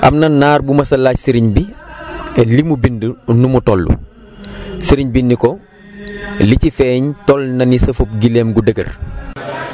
am na naar bu mas a laaj sëriñ bi li mu bind nu mu toll sëriñ bi ni ko li ci feeñ toll na ni sëfub gileem gu dëgër